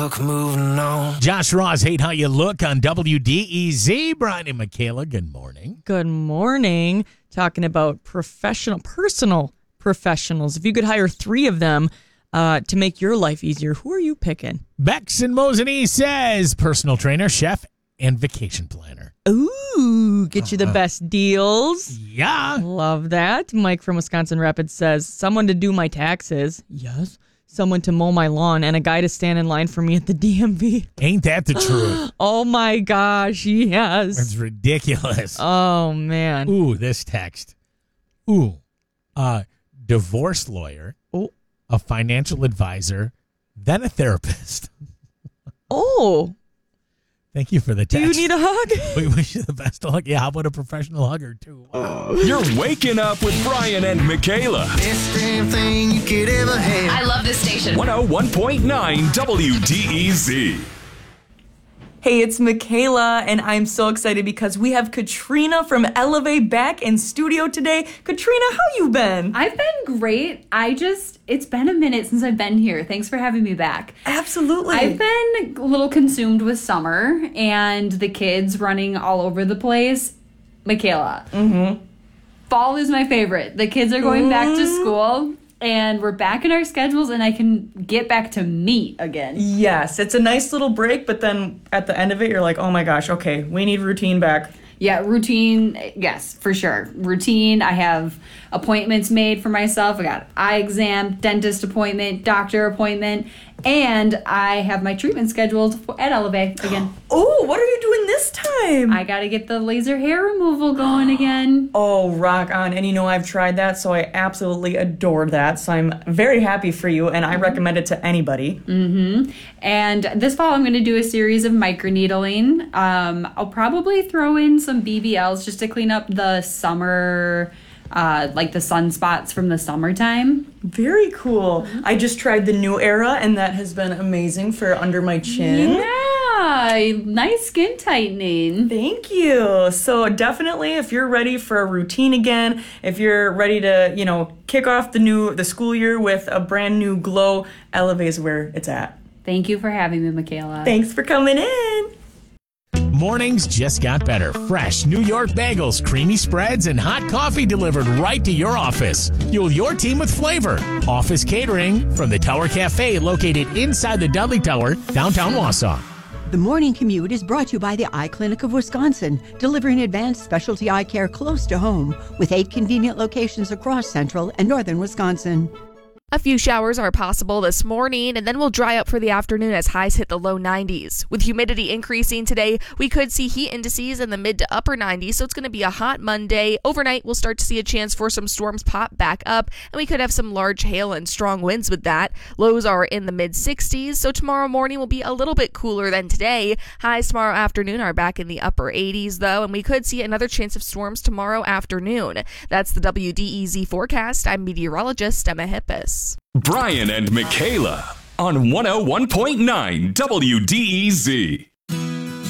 look, moving on. Josh Ross, Hate How You Look on WDEZ. Brian and Michaela, good morning. Good morning. Talking about personal professionals. If you could hire 3 of them to make your life easier, who are you picking? Bex in Mosinee says personal trainer, chef, and vacation planner. Ooh, get you the best deals. Yeah. Love that. Mike from Wisconsin Rapids says, someone to do my taxes. Yes. Someone to mow my lawn and a guy to stand in line for me at the DMV. Ain't that the truth? Oh my gosh, yes. It's ridiculous. Oh man. Ooh, this text. Ooh, divorce lawyer, a financial advisor, then a therapist. Oh. Thank you for the text. Do you need a hug? We wish you the best of luck. Yeah, how about a professional hugger, too? Wow. You're waking up with Brian and Michaela. Best damn thing you could ever have. I love this station. 101.9 WDEZ. Hey, it's Michaela, and I'm so excited because we have Katrina from Elevate back in studio today. Katrina, how you been? I've been great. It's been a minute since I've been here. Thanks for having me back. Absolutely. I've been a little consumed with summer and the kids running all over the place. Michaela. Mm-hmm. Fall is my favorite. The kids are going back to school. And we're back in our schedules, and I can get back to me again. Yes, it's a nice little break, but then at the end of it, you're like, oh my gosh, okay, we need routine back. Yeah, routine, yes, for sure. Routine, I have appointments made for myself. I got eye exam, dentist appointment, doctor appointment, and I have my treatment scheduled at Elevate again. Oh, what are you doing this time? I got to get the laser hair removal going again. Oh, rock on. And I've tried that, so I absolutely adore that. So I'm very happy for you, and I recommend it to anybody. Mm-hmm. And this fall, I'm going to do a series of microneedling. I'll probably throw in some BBLs just to clean up the summer, like the sunspots from the summertime. Very cool. I just tried the New Era, and that has been amazing for under my chin. Yeah, nice skin tightening. Thank you. So definitely, if you're ready for a routine again, if you're ready to, kick off the school year with a brand new glow, Elevate is where it's at. Thank you for having me, Michaela. Thanks for coming in. Mornings just got better. Fresh New York bagels, creamy spreads, and hot coffee delivered right to your office. Fuel your team with flavor. Office catering from the Tower Cafe located inside the Dudley Tower, downtown Wausau. The Morning Commute is brought to you by the Eye Clinic of Wisconsin, delivering advanced specialty eye care close to home with 8 convenient locations across central and northern Wisconsin. A few showers are possible this morning, and then we'll dry up for the afternoon as highs hit the low 90s. With humidity increasing today, we could see heat indices in the mid to upper 90s, so it's going to be a hot Monday. Overnight, we'll start to see a chance for some storms pop back up, and we could have some large hail and strong winds with that. Lows are in the mid 60s, so tomorrow morning will be a little bit cooler than today. Highs tomorrow afternoon are back in the upper 80s, though, and we could see another chance of storms tomorrow afternoon. That's the WDEZ forecast. I'm meteorologist Emma Hippis. Brian and Michaela on 101.9 WDEZ.